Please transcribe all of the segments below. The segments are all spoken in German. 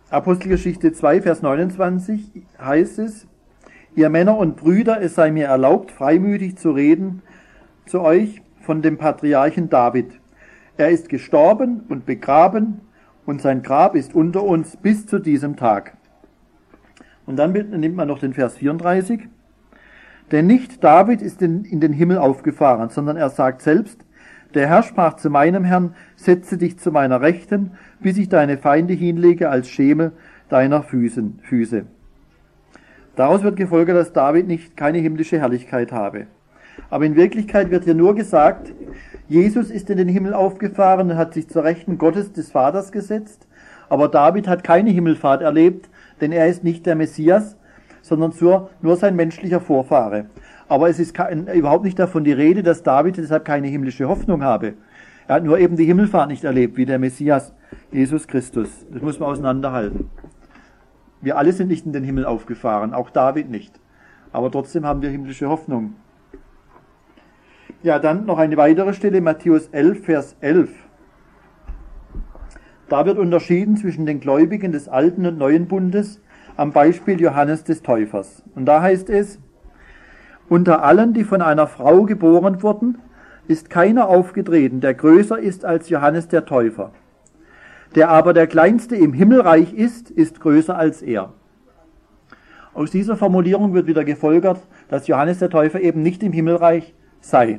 Apostelgeschichte 2, Vers 29 heißt es: Ihr Männer und Brüder, es sei mir erlaubt, freimütig zu reden zu euch von dem Patriarchen David. Er ist gestorben und begraben, und sein Grab ist unter uns bis zu diesem Tag. Und dann nimmt man noch den Vers 34. Denn nicht David ist in den Himmel aufgefahren, sondern er sagt selbst: Der Herr sprach zu meinem Herrn, setze dich zu meiner Rechten, bis ich deine Feinde hinlege als Schemel deiner Füße. Daraus wird gefolgert, dass David keine himmlische Herrlichkeit habe. Aber in Wirklichkeit wird hier nur gesagt, Jesus ist in den Himmel aufgefahren und hat sich zur Rechten Gottes des Vaters gesetzt, aber David hat keine Himmelfahrt erlebt, denn er ist nicht der Messias, sondern nur sein menschlicher Vorfahre. Aber es ist überhaupt nicht davon die Rede, dass David deshalb keine himmlische Hoffnung habe. Er hat nur eben die Himmelfahrt nicht erlebt, wie der Messias, Jesus Christus. Das muss man auseinanderhalten. Wir alle sind nicht in den Himmel aufgefahren, auch David nicht. Aber trotzdem haben wir himmlische Hoffnung. Ja, dann noch eine weitere Stelle, Matthäus 11, Vers 11. Da wird unterschieden zwischen den Gläubigen des Alten und Neuen Bundes am Beispiel Johannes des Täufers. Und da heißt es: Unter allen, die von einer Frau geboren wurden, ist keiner aufgetreten, der größer ist als Johannes der Täufer. Der aber der Kleinste im Himmelreich ist größer als er. Aus dieser Formulierung wird wieder gefolgert, dass Johannes der Täufer eben nicht im Himmelreich sei.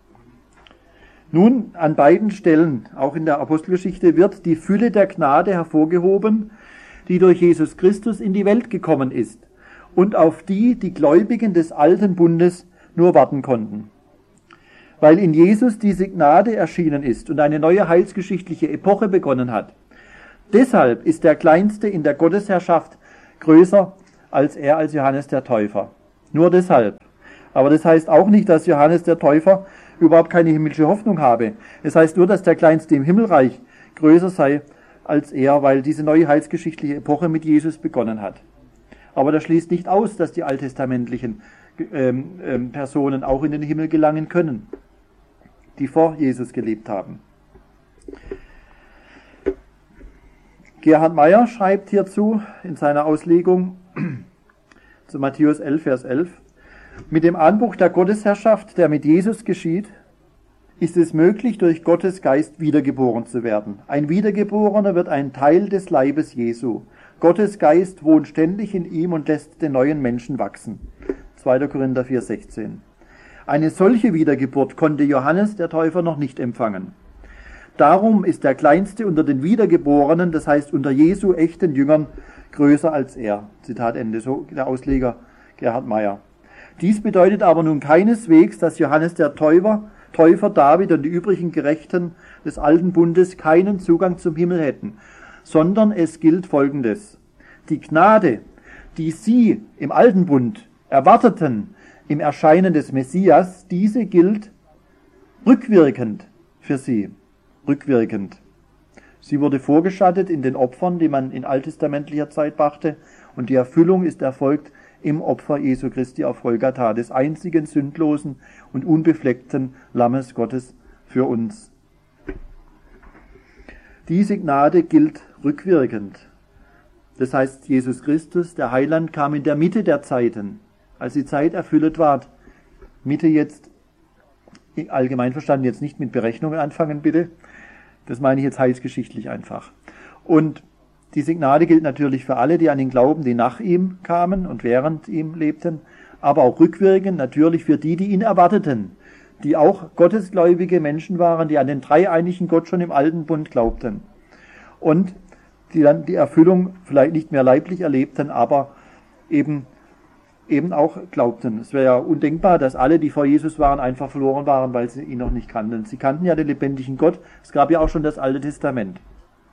Nun, an beiden Stellen, auch in der Apostelgeschichte, wird die Fülle der Gnade hervorgehoben, die durch Jesus Christus in die Welt gekommen ist und auf die Gläubigen des alten Bundes nur warten konnten. Weil in Jesus diese Gnade erschienen ist und eine neue heilsgeschichtliche Epoche begonnen hat. Deshalb ist der Kleinste in der Gottesherrschaft größer als Johannes der Täufer. Nur deshalb. Aber das heißt auch nicht, dass Johannes der Täufer überhaupt keine himmlische Hoffnung habe. Es heißt nur, dass der Kleinste im Himmelreich größer sei als er, weil diese neue heilsgeschichtliche Epoche mit Jesus begonnen hat. Aber das schließt nicht aus, dass die alttestamentlichen Personen auch in den Himmel gelangen können, die vor Jesus gelebt haben. Gerhard Meyer schreibt hierzu in seiner Auslegung zu Matthäus 11, Vers 11: Mit dem Anbruch der Gottesherrschaft, der mit Jesus geschieht, ist es möglich, durch Gottes Geist wiedergeboren zu werden. Ein Wiedergeborener wird ein Teil des Leibes Jesu. Gottes Geist wohnt ständig in ihm und lässt den neuen Menschen wachsen. 2. Korinther 4, 16. Eine solche Wiedergeburt konnte Johannes der Täufer noch nicht empfangen. Darum ist der Kleinste unter den Wiedergeborenen, das heißt unter Jesu echten Jüngern, größer als er. Zitat Ende, so der Ausleger Gerhard Meyer. Dies bedeutet aber nun keineswegs, dass Johannes der Täufer, David und die übrigen Gerechten des alten Bundes keinen Zugang zum Himmel hätten, sondern es gilt Folgendes: Die Gnade, die sie im alten Bund erwarteten im Erscheinen des Messias, diese gilt rückwirkend für sie. Rückwirkend. Sie wurde vorgeschattet in den Opfern, die man in alttestamentlicher Zeit brachte, und die Erfüllung ist erfolgt im Opfer Jesu Christi auf Golgatha, des einzigen sündlosen und unbefleckten Lammes Gottes für uns. Diese Gnade gilt rückwirkend. Das heißt, Jesus Christus, der Heiland, kam in der Mitte der Zeiten, als die Zeit erfüllt ward. Mitte jetzt, allgemein verstanden, jetzt nicht mit Berechnungen anfangen, bitte. Das meine ich jetzt heilsgeschichtlich einfach. Und diese Gnade gilt natürlich für alle, die an ihn glauben, die nach ihm kamen und während ihm lebten, aber auch rückwirkend natürlich für die ihn erwarteten, die auch gottesgläubige Menschen waren, die an den dreieinigen Gott schon im alten Bund glaubten und die dann die Erfüllung vielleicht nicht mehr leiblich erlebten, aber eben auch glaubten. Es wäre ja undenkbar, dass alle, die vor Jesus waren, einfach verloren waren, weil sie ihn noch nicht kannten. Sie kannten ja den lebendigen Gott. Es gab ja auch schon das Alte Testament.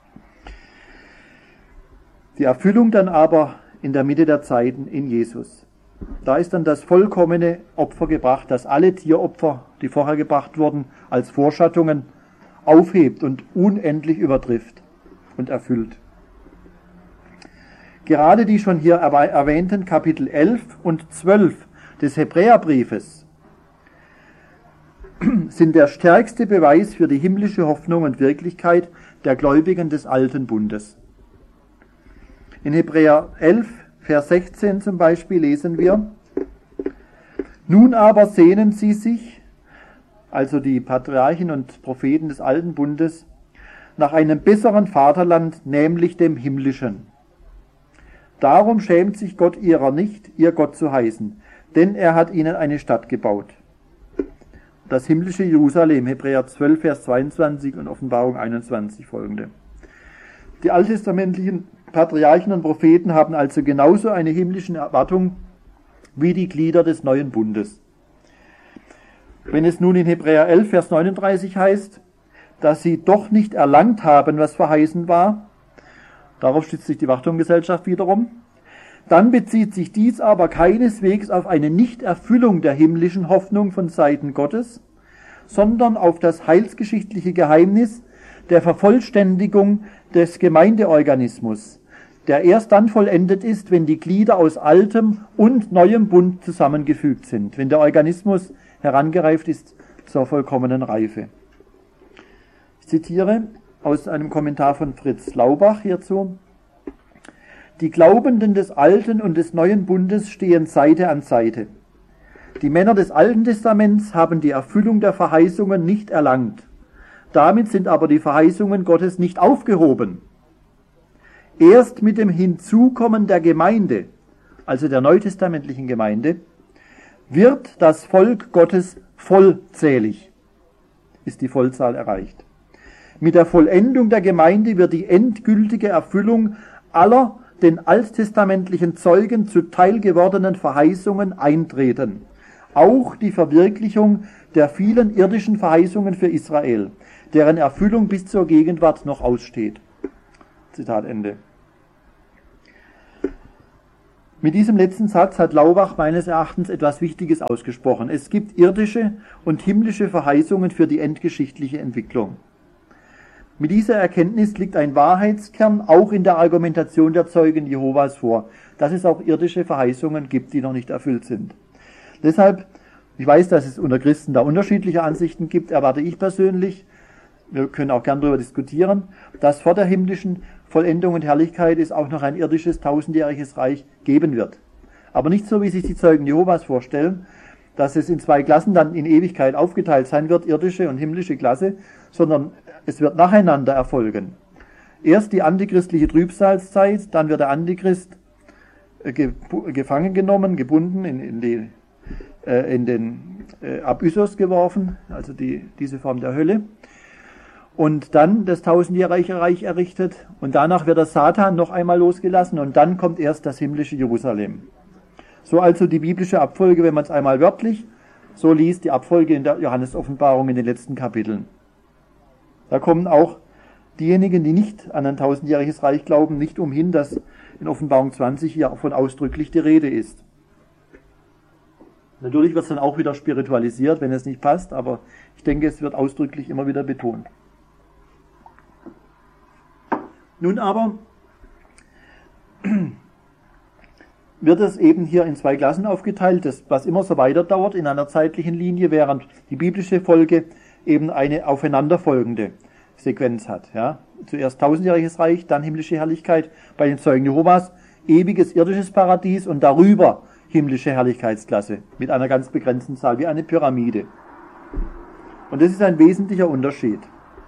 Die Erfüllung dann aber in der Mitte der Zeiten in Jesus. Da ist dann das vollkommene Opfer gebracht, das alle Tieropfer, die vorher gebracht wurden, als Vorschattungen aufhebt und unendlich übertrifft und erfüllt. Gerade die schon hier erwähnten Kapitel 11 und 12 des Hebräerbriefes sind der stärkste Beweis für die himmlische Hoffnung und Wirklichkeit der Gläubigen des alten Bundes. In Hebräer 11, Vers 16 zum Beispiel lesen wir: Nun aber sehnen sie sich, also die Patriarchen und Propheten des Alten Bundes, nach einem besseren Vaterland, nämlich dem himmlischen. Darum schämt sich Gott ihrer nicht, ihr Gott zu heißen, denn er hat ihnen eine Stadt gebaut. Das himmlische Jerusalem, Hebräer 12, Vers 22 und Offenbarung 21 folgende. Die alttestamentlichen Patriarchen und Propheten haben also genauso eine himmlische Erwartung wie die Glieder des neuen Bundes. Wenn es nun in Hebräer 11, Vers 39 heißt, dass sie doch nicht erlangt haben, was verheißen war, darauf stützt sich die Wachturmgesellschaft wiederum, dann bezieht sich dies aber keineswegs auf eine Nichterfüllung der himmlischen Hoffnung von Seiten Gottes, sondern auf das heilsgeschichtliche Geheimnis der Vervollständigung des Gemeindeorganismus, der erst dann vollendet ist, wenn die Glieder aus altem und neuem Bund zusammengefügt sind, wenn der Organismus herangereift ist zur vollkommenen Reife. Ich zitiere aus einem Kommentar von Fritz Laubach hierzu: Die Glaubenden des Alten und des Neuen Bundes stehen Seite an Seite. Die Männer des Alten Testaments haben die Erfüllung der Verheißungen nicht erlangt. Damit sind aber die Verheißungen Gottes nicht aufgehoben. Erst mit dem Hinzukommen der Gemeinde, also der neutestamentlichen Gemeinde, wird das Volk Gottes vollzählig, ist die Vollzahl erreicht. Mit der Vollendung der Gemeinde wird die endgültige Erfüllung aller den alttestamentlichen Zeugen zuteil gewordenen Verheißungen eintreten. Auch die Verwirklichung der vielen irdischen Verheißungen für Israel, deren Erfüllung bis zur Gegenwart noch aussteht. Zitat Ende. Mit diesem letzten Satz hat Laubach meines Erachtens etwas Wichtiges ausgesprochen. Es gibt irdische und himmlische Verheißungen für die endgeschichtliche Entwicklung. Mit dieser Erkenntnis liegt ein Wahrheitskern auch in der Argumentation der Zeugen Jehovas vor, dass es auch irdische Verheißungen gibt, die noch nicht erfüllt sind. Deshalb, ich weiß, dass es unter Christen da unterschiedliche Ansichten gibt, erwarte ich persönlich, wir können auch gern darüber diskutieren, dass vor der himmlischen Vollendung und Herrlichkeit es auch noch ein irdisches, tausendjähriges Reich geben wird. Aber nicht so, wie sich die Zeugen Jehovas vorstellen, dass es in zwei Klassen dann in Ewigkeit aufgeteilt sein wird, irdische und himmlische Klasse, sondern es wird nacheinander erfolgen. Erst die antichristliche Trübsalzeit, dann wird der Antichrist gefangen genommen, gebunden, in den Abyssos geworfen, also diese Form der Hölle. Und dann das tausendjährige Reich errichtet und danach wird der Satan noch einmal losgelassen und dann kommt erst das himmlische Jerusalem. So also die biblische Abfolge, wenn man es einmal wörtlich so liest, die Abfolge in der Johannes-Offenbarung in den letzten Kapiteln. Da kommen auch diejenigen, die nicht an ein tausendjähriges Reich glauben, nicht umhin, dass in Offenbarung 20 hier davon ausdrücklich die Rede ist. Natürlich wird es dann auch wieder spiritualisiert, wenn es nicht passt, aber ich denke, es wird ausdrücklich immer wieder betont. Nun aber wird es eben hier in zwei Klassen aufgeteilt, was immer so weiter dauert in einer zeitlichen Linie, während die biblische Folge eben eine aufeinanderfolgende Sequenz hat. Ja. Zuerst tausendjähriges Reich, dann himmlische Herrlichkeit, bei den Zeugen Jehovas ewiges irdisches Paradies und darüber himmlische Herrlichkeitsklasse mit einer ganz begrenzten Zahl, wie eine Pyramide. Und das ist ein wesentlicher Unterschied.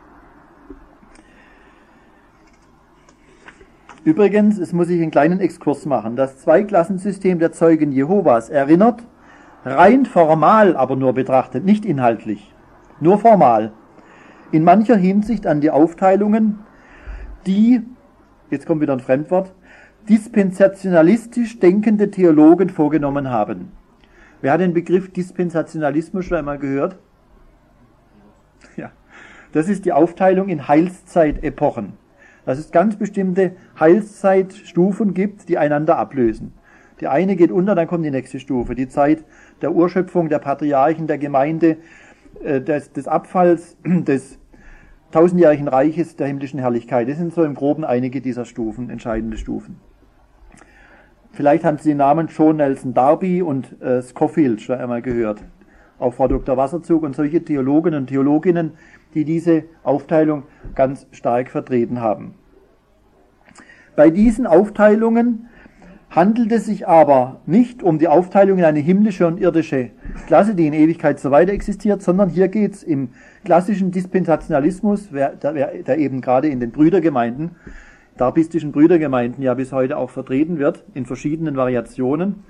Übrigens, es muss ich einen kleinen Exkurs machen. Das Zweiklassensystem der Zeugen Jehovas erinnert, rein formal aber nur betrachtet, nicht inhaltlich, nur formal, in mancher Hinsicht an die Aufteilungen, die, jetzt kommt wieder ein Fremdwort, dispensationalistisch denkende Theologen vorgenommen haben. Wer hat den Begriff Dispensationalismus schon einmal gehört? Ja, das ist die Aufteilung in Heilszeitepochen. Dass es ganz bestimmte Heilszeitstufen gibt, die einander ablösen. Die eine geht unter, dann kommt die nächste Stufe. Die Zeit der Urschöpfung, der Patriarchen, der Gemeinde, des Abfalls, des tausendjährigen Reiches, der himmlischen Herrlichkeit. Das sind so im Groben einige dieser Stufen, entscheidende Stufen. Vielleicht haben Sie die Namen John Nelson Darby und Scofield schon einmal gehört. Auch Frau Dr. Wasserzug und solche Theologen und Theologinnen, die diese Aufteilung ganz stark vertreten haben. Bei diesen Aufteilungen handelt es sich aber nicht um die Aufteilung in eine himmlische und irdische Klasse, die in Ewigkeit so weiter existiert, sondern hier geht es im klassischen Dispensationalismus, der eben gerade in den Brüdergemeinden, darbistischen Brüdergemeinden ja bis heute auch vertreten wird, in verschiedenen Variationen.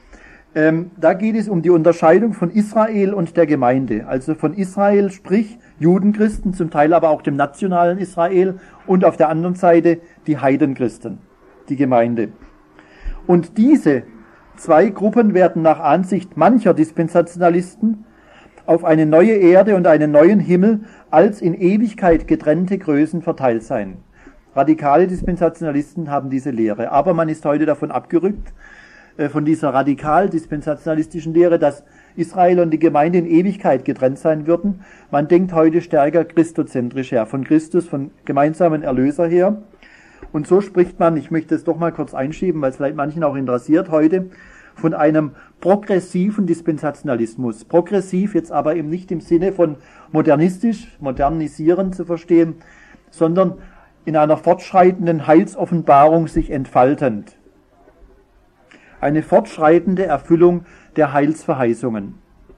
Da geht es um die Unterscheidung von Israel und der Gemeinde, also von Israel, sprich Judenchristen, zum Teil aber auch dem nationalen Israel und auf der anderen Seite die Heidenchristen, die Gemeinde. Und diese zwei Gruppen werden nach Ansicht mancher Dispensationalisten auf eine neue Erde und einen neuen Himmel als in Ewigkeit getrennte Größen verteilt sein. Radikale Dispensationalisten haben diese Lehre, aber man ist heute davon abgerückt, von dieser radikal-dispensationalistischen Lehre, dass Israel und die Gemeinde in Ewigkeit getrennt sein würden. Man denkt heute stärker christozentrisch her, von Christus, von gemeinsamen Erlöser her. Und so spricht man, ich möchte es doch mal kurz einschieben, weil es vielleicht manchen auch interessiert heute, von einem progressiven Dispensationalismus. Progressiv jetzt aber eben nicht im Sinne von modernistisch, modernisieren zu verstehen, sondern in einer fortschreitenden Heilsoffenbarung sich entfaltend. Eine fortschreitende Erfüllung der Heilsverheißungen.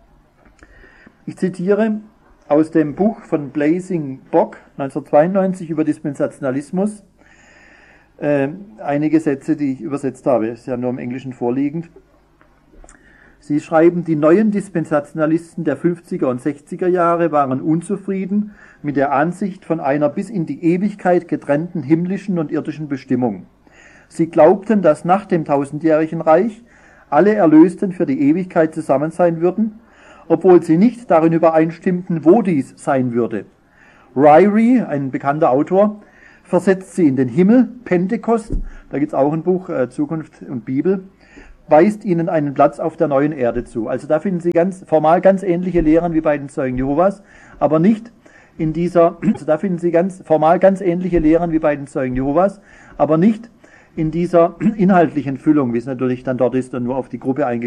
Ich zitiere aus dem Buch von Blazing Bock 1992 über Dispensationalismus einige Sätze, die ich übersetzt habe, ist ja nur im Englischen vorliegend. Sie schreiben, die neuen Dispensationalisten der 50er und 60er Jahre waren unzufrieden mit der Ansicht von einer bis in die Ewigkeit getrennten himmlischen und irdischen Bestimmung. Sie glaubten, dass nach dem tausendjährigen Reich alle Erlösten für die Ewigkeit zusammen sein würden, obwohl sie nicht darin übereinstimmten, wo dies sein würde. Ryrie, ein bekannter Autor, versetzt sie in den Himmel. Pentekost, da gibt es auch ein Buch, Zukunft und Bibel, weist ihnen einen Platz auf der neuen Erde zu. Also da finden Sie formal ganz ähnliche Lehren wie bei den Zeugen Jehovas, aber nicht in dieser inhaltlichen Füllung, wie es natürlich dann dort ist und nur auf die Gruppe eingegangen